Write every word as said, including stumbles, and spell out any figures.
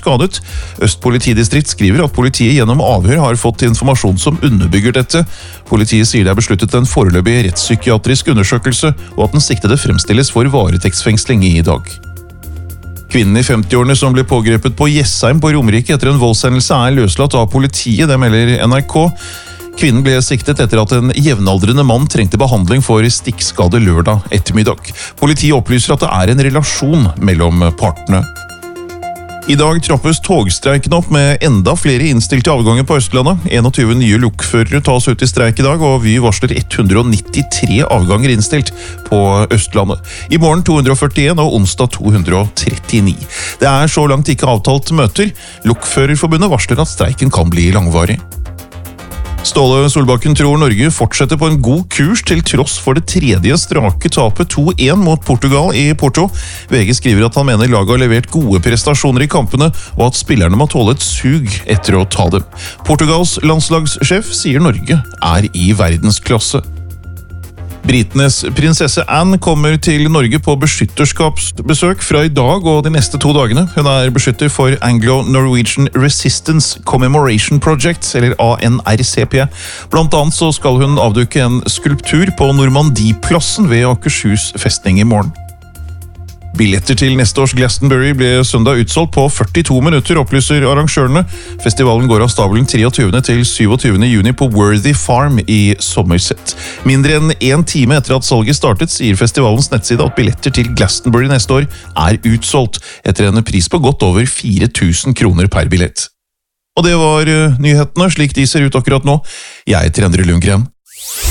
skadet. Øst politidistrikt skriver at politiet gjennom avhør har fått informasjon som underbygger dette. Politiet sier det er besluttet en foreløpig rettspsykiatrisk undersøkelse, og at den siktede fremstilles for varetektsfengsling i dag. Kvinnen i femtiårene som ble pågrepet på Jessheim på Romerike etter en voldshendelse er løslatt av politiet, det melder N R K. Kvinnen ble siktet etter at en jevnaldrende mann trengte behandling for stikkskade lørdag ettermiddag. Politiet opplyser at det er en relasjon mellom partene. I dag trappes togstreiken opp med enda flere innstilte avganger på Østlandet. tjueen nye lokførere tas ut i streik i dag, og Vy varsler ett hundre nittitre avganger innstilt på Østlandet. I morgen to hundre førtien og onsdag to hundre trettini. Det er så langt ikke avtalt møter. Lokførerforbundet varsler at streiken kan bli langvarig. Ståle Solbakken tror Norge fortsetter på en god kurs til tross for det tredje strake tapet to én mot Portugal i Porto. V G skriver at han mener laget har levert gode prestasjoner i kampene, og at spillerne må tåle et sug etter å ta dem. Portugals landslagssjef sier Norge er i verdensklasse. Britenes prinsesse Anne kommer til Norge på beskytterskapsbesøk fra i dag og de neste to dagene. Hun er beskytter for Anglo-Norwegian Resistance Commemoration Project, eller A N R C P. Blant annet så skal hun avduke en skulptur på Normandieplassen ved Akershus festning i morgen. Billetter til neste års Glastonbury ble søndag utsolgt på førtito minutter, opplyser arrangørene. Festivalen går av stabelen treogtyvende til syvogtyvende juni på Worthy Farm i Somerset. Mindre enn en time etter at salget startet, sier festivalens nettside at billetter til Glastonbury neste år er utsolgt, etter en pris på godt over fire tusen kroner per billett. Og det var nyhetene, slik de ser ut akkurat nå. Jeg heter Endre Lundgren.